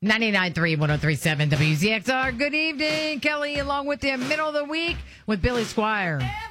99.3, 103.7 WZXR. Good evening, Kelly, along with you, middle of the week with Billy Squire.